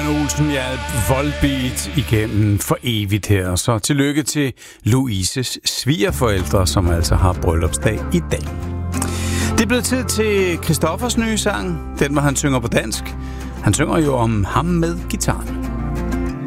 Frank Olsen hjalp Volbeat igennem for evigt her. Så tillykke til Louises svigerforældre, som altså har bryllupsdag i dag. Det er blevet tid til Christoffers nye sang. Den, hvor han synger på dansk. Han synger jo om ham med gitaren.